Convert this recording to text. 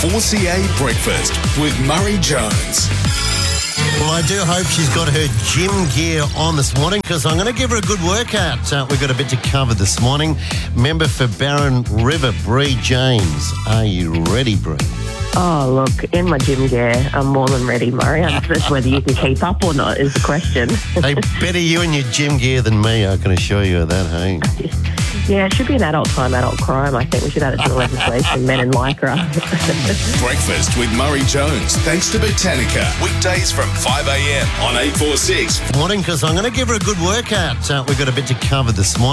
4CA Breakfast with Murray Jones. Well, I do hope she's got her gym gear on this morning because I'm going to give her a good workout. We've got a bit to cover this morning. Member for Barron River, Bree James. Are you ready, Bree? Oh, look, in my gym gear, I'm more than ready, Murray. Just whether you can keep up or not is the question. Hey, better you in your gym gear than me, I can assure you of that, hey? Yeah, it should be an adult time, adult crime. I think we should add it to the legislation, men in lycra. Breakfast with Murray Jones, thanks to Botanica. Weekdays from 5 a.m. on 846. Morning, because I'm going to give her a good workout. We've got a bit to cover this morning.